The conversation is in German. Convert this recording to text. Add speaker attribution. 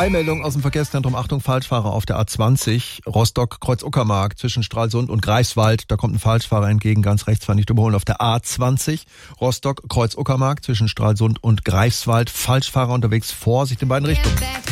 Speaker 1: Eilmeldung aus dem Verkehrszentrum. Achtung, Falschfahrer auf der A20, Rostock, Kreuz-Uckermark, zwischen Stralsund und Greifswald. Da kommt ein Falschfahrer entgegen, ganz rechts, war nicht überholen. Auf der A20, Rostock, Kreuz-Uckermark, zwischen Stralsund und Greifswald. Falschfahrer unterwegs, Vorsicht in beiden Richtungen.